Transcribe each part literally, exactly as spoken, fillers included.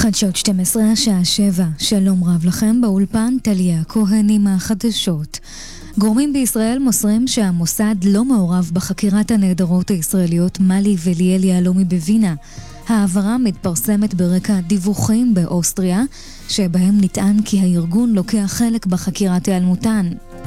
חדשות שתים עשרה, השעה שבע. שלום רב לכם, באולפן טליה כהן עם החדשות. גורמים בישראל מוסרים שהמוסד לא מעורב בחקירת הנעדרות הישראליות מלי וליאל יהלומי בווינה. העברה מתפרסמת ברקע דיווחים באוסטריה, שבהם נטען כי הארגון לוקח חלק בחקירת היעלמותן.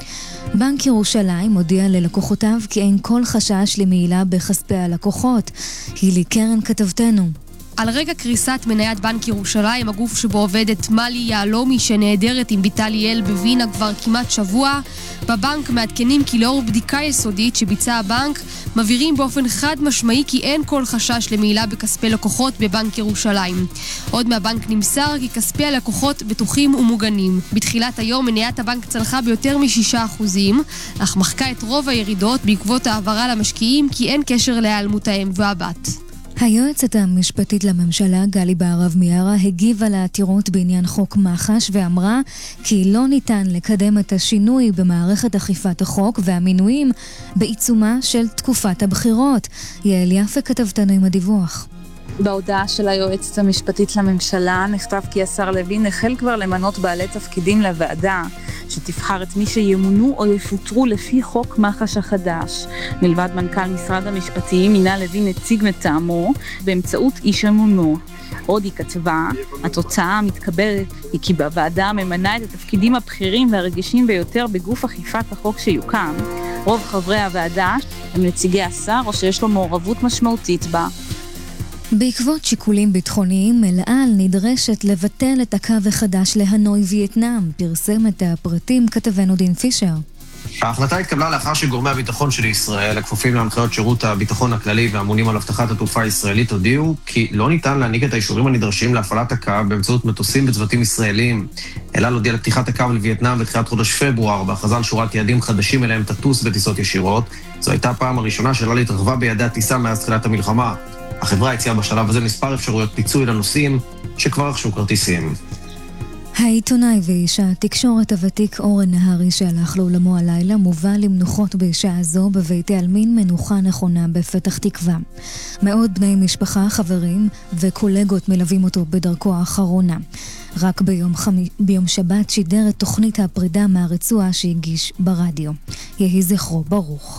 בנק ירושלים הודיע ללקוחותיו כי אין כל חשש למעילה בכספי הלקוחות. הילי קרן כתבתנו. על רגע קריסת מניית בנק ירושלים, הגוף שבו עובדת מלי יהלומי שנעדרת עם ביתה ליאל בווינה כבר כמעט שבוע, בבנק מעדכנים כי לאור בדיקה יסודית שביצע הבנק, מבהירים באופן חד משמעי כי אין כל חשש למעילה בכספי לקוחות בבנק ירושלים. עוד מהבנק נמסר כי כספי הלקוחות בטוחים ומוגנים. בתחילת היום מניית הבנק צלחה ביותר משישה אחוזים, אך מחקה את רוב הירידות בעקבות העברה למשקיעים כי אין קשר להיעלמות האם והבת. היועצת המשפטית לממשלה גלי בהרב מיארה הגיבה לעתירות בעניין חוק מח"ש ואמרה כי לא ניתן לקדם את השינוי במערכת אכיפת החוק והמינויים בעיצומה של תקופת הבחירות. יעל יפה כתבתנו עם הדיווח. בהודעה של היועצת המשפטית לממשלה נכתב כי השר לוין החל כבר למנות בעלי תפקידים לוועדה שתבחר את מי שימונו או יפוטרו לפי חוק מח"ש החדש. מלבד מנכ"ל משרד המשפטים מינה לוין נציג מטעמו באמצעות איש אמונו. עוד היא כתבה, התוצאה המתקבלת היא כי בוועדה ממנה את התפקידים הבכירים והרגישים ביותר בגוף אכיפת החוק שיוקם. רוב חברי הוועדה הם נציגי השר או שיש לו מעורבות משמעותית בה. בעקבות שיקולים ביטחוניים, אל על נדרשת לבטל את הקו החדש להנוי וייטנאם. פרסם את הפרטים כתבנו דין פישר. ההחלטה התקבלה לאחר שגורמי הביטחון של ישראל, הכפופים להנחיות שירות הביטחון הכללי והאמונים על הבטחת התעופה הישראלית, הודיעו כי לא ניתן להעניק את האישורים הנדרשים להפעלת הקו באמצעות מטוסים וצוותים ישראלים. אל על הודיע לפתיחת הקו לווייטנאם בתחילת חודש פברואר, בהכרזה על שורת יעדים חדשים אליהם תטוס בטיסות ישירות. זו הייתה הפעם הראשונה שאל על התרחבה ביעדי הטיסה מאז תחילת המלחמה. החברה הציעה בשלב הזה מספר אפשרויות פיצוי לנוסעים שכבר רכשו כרטיסים. העיתונאי ואיש התקשורת הוותיק אורן נהרי שהלך לעולמו הלילה מובא למנוחות בשעה זו בבית העלמין מנוחה נכונה בפתח תקווה. מאות בני משפחה, חברים וקולגות מלווים אותו בדרכו האחרונה. רק ביום, חמי... ביום שבת שידר את תוכנית הפרידה מהרצועה שהגיש ברדיו. יהי זכרו ברוך.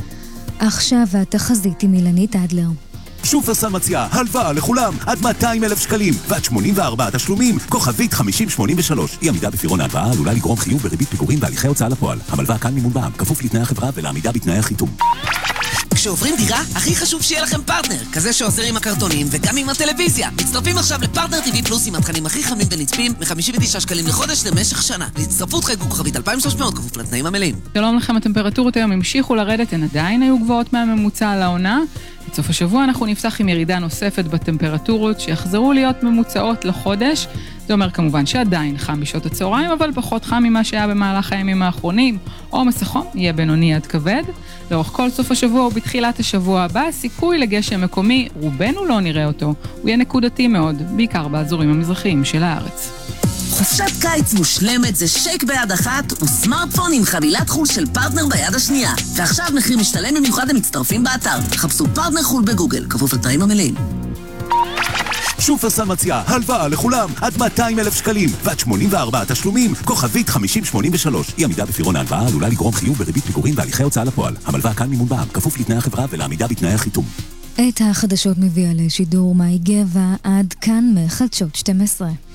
עכשיו התחזית עם אילנית אדלר. שופרסל מציעה הלוואה לכולם עד מאתיים אלף שקלים ועד שמונים וארבעה תשלומים, כוכבית חמישים שמונים ושלוש. אי עמידה בפירעון ההלוואה עלולה לגרום חיוב בריבית פיגורים בהליכי הוצאה לפועל. המלווה כאן מימון בע"מ, כפוף לתנאי החברה ולעמידה בתנאי החיתום. כשעוברים דירה, הכי חשוב שיהיה לכם פרטנר, כזה שעוזר עם הקרטונים וגם עם הטלוויזיה. מצטרפים עכשיו לפרטנר טי וי פלוס עם התכנים הכי חמים ונצפים מ-חמישים ותשעה שקלים לחודש למשך שנה. להצטרפות חייגו כוכבית אלפיים ושלוש מאות כפוף לתנאים המלאים. שלום לכם, הטמפרטורות היום המשיכו לרדת, הן עדיין היו גבוהות מהממוצע על העונה. בסוף השבוע אנחנו נפתח עם ירידה נוספת בטמפרטורות שיחזרו להיות ממוצעות לחודש. זה אומר כמובן שעדיין חם בשעות הצהריים, אבל פחות חם ממה שהיה במהלך הימים האחרונים. עומס החום יהיה בינוני עד כבד. לאורך כל סוף השבוע ובתחילת השבוע הבא, סיכוי לגשם מקומי, רובנו לא נראה אותו. הוא יהיה נקודתי מאוד, בעיקר באזורים המזרחיים של הארץ. חופשת קיץ מושלמת זה שייק ביד אחת וסמארטפון עם חבילת חול של פרטנר ביד השנייה. ועכשיו מחיר משתלם במיוחד למצטרפים באתר. חפשו פרטנר חול בגוגל, כפוף לתנאים המלאים. שופרסל מציעה הלוואה לכולם עד מאתיים אלף שקלים ועד שמונים וארבעה תשלומים, כוכבית חמישים שמונים ושלוש. אי עמידה בפירעון ההלוואה עלולה לגרום חיוב בריבית פיגורים בהליכי הוצאה לפועל. המלווה כאן מימון בע"מ, כפוף לתנאי החברה ולעמידה בתנאי החיתום. את החדשות מביאה לשידור מאי גבע. עד כאן מחדשות שתים עשרה.